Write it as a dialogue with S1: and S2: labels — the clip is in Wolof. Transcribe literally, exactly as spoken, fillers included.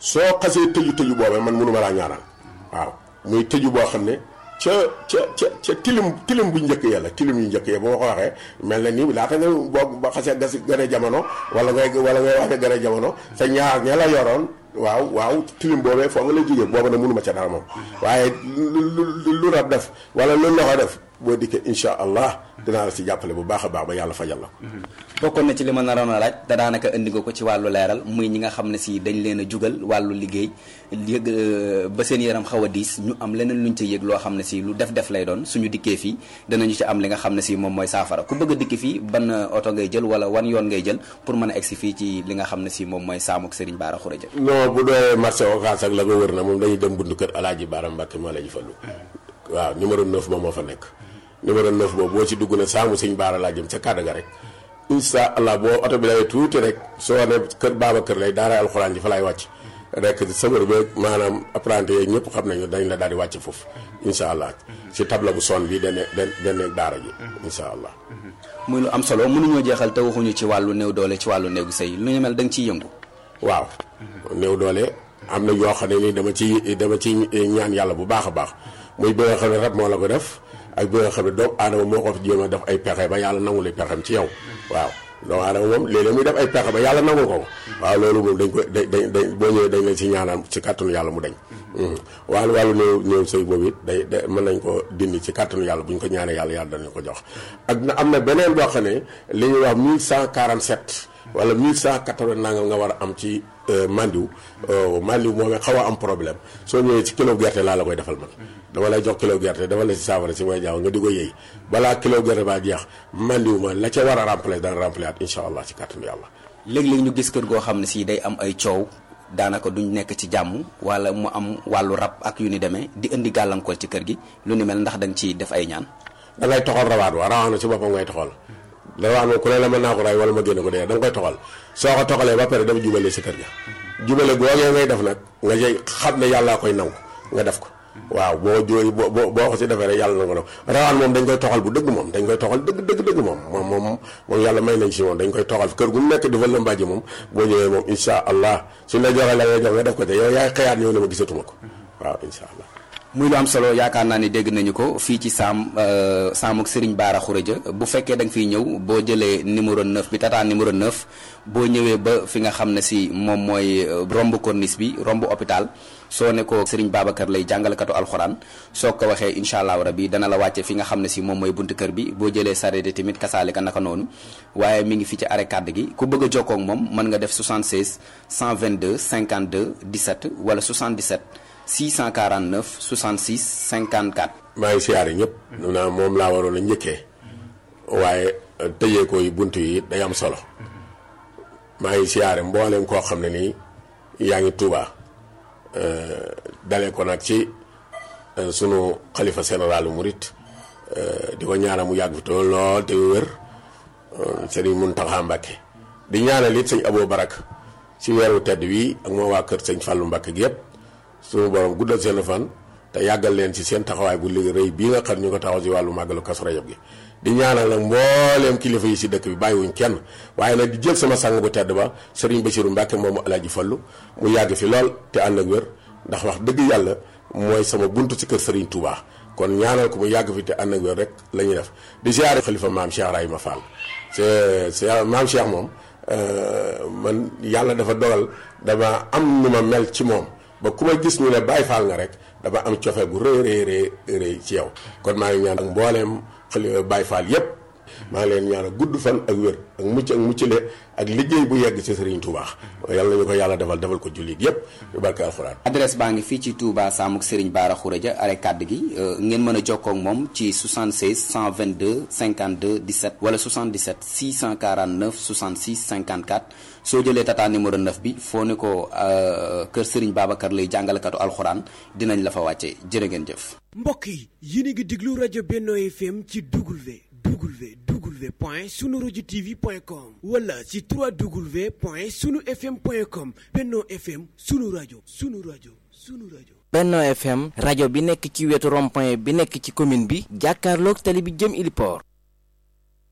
S1: soo xasee tëju tëju boobee man mënu ma laa ñaanal waaw muy tëju boo xam ne ca ca ca ca tilim tilim bu njëkk ya la tilim yu njëkk ya boo ko waxee mel na ni laata nga boo ba xasee gas gën a jamono wala ngay wala ngay wax ne gën a jamono sa ñaar ña la yoroon waaw waaw tilim boobee foo nga lay jógee booba na mënu ma ca dara moom waaye lu lu rab def wala lu loxo def boo dikkee incha allah dinaa la si jàppale bu baax a baax ba yàlla fajal la ko.
S2: bokkoon na ci li ma naroon a laaj te daanaka indi nga ko ci wàllu leeral muy ñi nga xam ne si dañ leen a jugal wàllu liggéey yëg ba seen yaram xaw a diis ñu am leneen luñ ca yëg loo xam ne si lu def-def lay doon suñu dikkee fii danañu ci am li nga xam ne si moom mooy saafara ku bëgg a dikki fii ban oto ngay jël wala wan yoon ngay jël pour mën a egsi fii ci li nga xam ne si moom mooy saamuk Serigne Bara Khourédia.
S1: non bu dee marché Ocass ak la ko wër na moom dañuy dem buntu kër Alaaji Bara Mbacke moo la ji fallu waaw numéro neuf moom moo fa nekk numéro neuf boobu boo ci dugg na saamu Serigne Bara laa jëm ca kàddu ga rek incha allah boo oto bi lay tuuti rek soo ne kër Babacar lay daara alxuraan ji fa lay wàcc rek sëbër ba maanaam apprenti yooyu ñëpp xam nañu dañ la daal di wàcc foofu incha allah si table bu son bi dane dane daara ji incha allah.
S2: muy lu am solo mënuñoo jeexal te waxuñu ci wàllu néew doole ci wàllu néegu sëy lu ñu mel da nga ciy yëngu.
S1: waaw néew doole am na yoo xam ne ni dama ci dama ci ñaan yàlla bu baax a baax muy bi nga xam ne rab moo la ko def ak bi nga xam ne doomu aadama moo ko fi jéem a def ay pexe ba yàlla nangu li pexem ci yow waaw doomu aadama moom léeg-léeg muy def ay pexe ba yàlla nangu ko waaw loolu moom dañ ko dañ dañ boo ñëwee dañ leen si ñaanal ci kàttanu yàlla mu dañ wàllu wàllu néew néew sëy boobu it day day mën nañ ko dindi ci kàttanu yàlla bu ñu ko ñaanee yàlla yàlla danañ ko jox ak na am na beneen boo xam ne li ñuy wax mille cent quarante-sept wala mille cent quatre-vingts nangam nga war a am ci mandiw mandiw moom xaw a am problème soo ñëwee ci kilo gerte laa la koy defal man dama lay jox kilo gerte dafa la si saafara si may jaaw nga di ko yëy balaa kilo gerte baa jeex mandiw ma la ca war a remplacer dana remplacer at incha allah ci kàttanu yàlla.
S2: léeg-léeg ñu gis kër goo xam ne si day am ay coow daanaka duñ nekk ci jàmm wala mu am wàllu rab ak yu ni demee di indi gàllankoor ci kër gi lu ni mel ndax da nga ciy def ay ñaan.
S1: da ngay toxal rawaat wa rawaat na ci boppam ngay toxal rawaat moom ku ne la mën naa ko ray wala ma génne ko dee da nga koy toxal soo ko toxalee ba pare dafa jubale si kër ga jubale googee ngay def nag nga jëy xam ne yàllaa koy nangu nga def ko waaw boo jooy boo boo ko si defee rek yàlla na ko def rawaan moom dañ koy toxal bu dëgg moom dañ koy toxal dëgg dëgg dëgg moom moom moom moom yàlla may nañ si moom dañ koy toxal kër gu nekk di fa lëmbaaji moom boo ñëwee moom incha allah suñ la joxee la ngay jox nga def ko te yow yaay xëyaat ñëw ne ma gisatuma ko waaw incha allah.
S2: muy lu am solo yaakaar naa ni dégg nañu ko fii ci saam saamuk Serigne Bara Khourédia bu fekkee da nga fiy ñëw boo jëlee numéro neuf bi tata numéro neuf boo ñëwee ba fi nga xam ne si moom mooy romb corniche bi romb hôpital soo ne ko Serigne Babacar lay jàngalekatu alxuraan soo ko waxee incha allah rabi dana la wàcce fi nga xam ne si moom mooy buntu kër bi boo jëlee sareet tamit kasaalika naka noonu waaye mi ngi fi ci arrêt kàdd gi ku bëgg a jokkoo ak moom mën nga def soixante-seize cent vingt-deux cinquante-deux dix-sept wala soixante-dix-sept six cent quarante-neuf soixante-six cinquante-quatre.
S1: maa ngi siyaare ñëpp. naa moom laa waroon a njëkkee waaye tëjee ko yi bunt yi day am solo maa ngi siyaare mboolem koo xam ne nii yaa ngi Touba dalee ko nag ci sunu xalifa général Mouride di ko ñaanal mu yàgg fi tool lool te wér Serigne Mountakha Mbacké di ñaanal it sëñ Abou Barak ci weeru tedd wi ak moo waa kër sëñ Fallou Mbacké gi yëpp. suñu borom guddal seen fan te yàggal leen ci seen taxawaay bu liggéey rëy bii nga xam ñu ko taxaw si wàllu màggalu Kazu Rajab gi di ñaanal nag mbooleem kilifa yi si dëkk bi bàyyiwuñ kenn waaye nag di jël sama sang bu tedd ba Serigne Bassirou Mbacké moomu Alaaji Fallu mu yàgg fi lool te ànd ak wér ndax wax dëgg yàlla mooy sama buntu ci kër Serigne Touba kon ñaanal ko mu yàgg fi te ànd ak wér rek la ñuy def di ziare xalifa maam Cheikh Rahima Fall c'est c'est maam Cheikh moom man yàlla dafa dogal dama am nu ma mel ci moom ba ku ma gis ñu ne Baay Faal nga rek dama am cofe gu rëy rëy rëy ci yow kon maa ngi ñaan ak mbooleem xale Baay Faal yépp maa ngi leen ñaan ak gudd fan ak wér ak mucc ak muccale ak liggéey bu yegg ci Serigne Touba yàlla nañu ko yàlla defal defal ko jullit yépp yu barke alxuraan. adresse baa ngi fii ci Touba saamuk Serigne Bara Khourédia arrêt kàdd gi ngeen mën a jokkoo ak moom ci soixante-seize cent vingt-deux cinquante-deux dix-sept wala soixante-dix-sept six cent quarante-neuf soixante-six cinquante-quatre soo jëlee tata numéro neuf bi foo ne ko kër Serigne Babacar lay jàngalekatu alxuraan dinañ la fa wàcce jërë ngeen jëf.
S3: mbokk yi yéen a ngi déglu rajo Benno F M ci W W W point sunu rajo tv point com wala ci trois W point sunu f m point com Benno F M sunu rajo sunu rajo sunu rajo.
S4: Benno F M rajo bi nekk ci wetu rond-point bi nekk ci commune bi jàkkaarloog tali bi jëm Iliport.